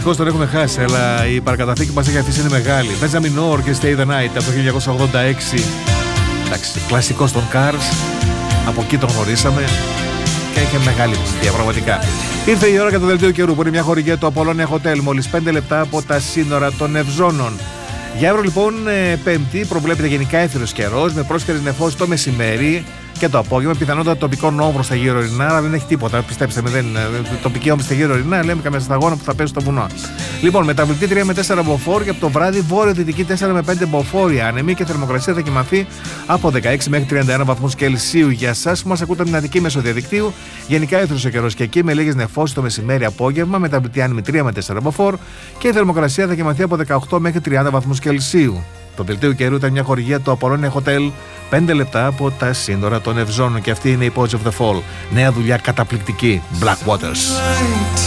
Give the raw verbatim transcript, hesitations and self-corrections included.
Δυστυχώς τον έχουμε χάσει, αλλά η παρακαταθήκη που μας έχει αφήσει είναι μεγάλη. Benjamin Orr και Stay the Night από το χίλια εννιακόσια ογδόντα έξι. Εντάξει, κλασικός των Cars. Από εκεί τον γνωρίσαμε και είχε μεγάλη μυστία πραγματικά. Ήρθε η ώρα για το δελτίο καιρού που είναι μια χορηγία του Apollonia Hotel, μόλις πέντε λεπτά από τα σύνορα των Ευζώνων. Για αύριο λοιπόν, Πέμπτη, προβλέπεται γενικά έθυρος καιρός με πρόσχερες νεφώσεις το μεσημέρι και το απόγευμα. Πιθανότατα τοπικό νόμβρο στα γύρω ορεινά, αλλά δεν έχει τίποτα. Πιστέψτε με, δεν είναι. Τοπική όμως στα γύρω ορεινά, λέμε καμία σταγόνα που θα πέσει στο βουνό. Λοιπόν, μεταβλητή τρία με τέσσερα μποφόρ και από το βράδυ βόρειο-δυτική τέσσερα με πέντε μποφόρ. Ανεμή και θερμοκρασία θα κοιμαθεί από δεκαέξι μέχρι τριάντα ένα βαθμούς Κελσίου. Για εσάς που μας ακούτε από την Αττική μέσω διαδικτύου, γενικά έθρος ο καιρός και εκεί με λίγες νεφώσεις το μεσημέρι απόγευμα. Μεταβλητή άνεμη τρία με τέσσερα μποφόρ και η θερμοκρασία θα κοιμαθεί από δεκαοκτώ μέχρι τριάντα βαθμούς Κελσίου. Το δελτίο καιρού ήταν μια χορηγία του Apollonia Hotel, πέντε λεπτά από τα σύνορα των Ευζώνων και αυτή είναι η Poets of the Fall. Νέα δουλειά καταπληκτική, Black Waters.